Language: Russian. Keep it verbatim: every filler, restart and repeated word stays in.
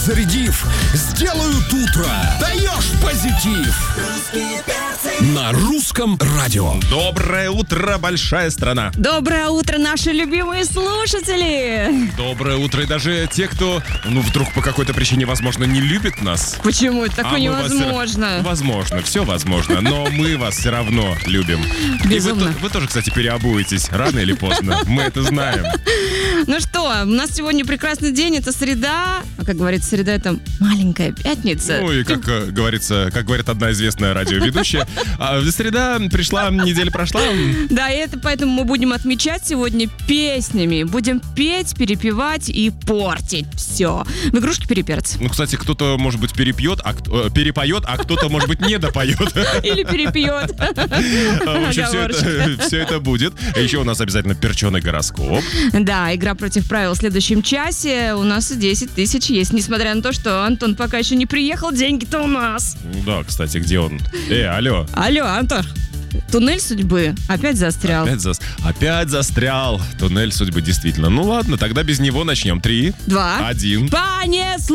Зарядив, сделают утро, даешь позитив. На русском радио. Доброе утро, большая страна. Доброе утро, наши любимые слушатели. Доброе утро и даже те, кто, ну, вдруг по какой-то причине, возможно, не любит нас. Почему это такое А мы вас невозможно? все- Возможно, все возможно, но мы вас все равно любим. Безумно. И вы, то- вы тоже, кстати, переобуетесь рано или поздно. Мы это знаем. Ну что, у нас сегодня прекрасный день, это среда. А как говорится, среда — это маленькая пятница. Ну и как э, говорится, как говорит одна известная радиоведущая, а, среда пришла, неделя прошла. Да, и это поэтому мы будем отмечать сегодня песнями. Будем петь, перепевать и портить все. В игрушки переперц. Ну, кстати, кто-то, может быть, перепьет, а кто- э, перепоет, а кто-то, может быть, не допоет. Или перепьет. В общем, все это, все это будет. Еще у нас обязательно перченый гороскоп. Да, игра против правил в следующем часе. У нас десять тысяч есть. Несмотря на то, что Антон пока еще не приехал, деньги-то у нас. Ну да, кстати, где он? Э, алло. Алло, Антон. Туннель судьбы опять застрял. Опять, зас... Опять застрял. Туннель судьбы, действительно. Ну ладно, тогда без него начнем. Три, Два. один. Понеслось!